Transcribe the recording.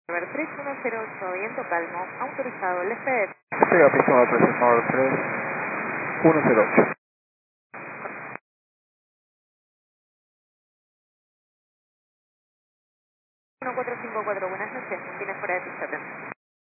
Ver 3108, viento calmo, autorizado el FD. Despega pista 3108. 1454, buenas noches, tienes fuera de pista.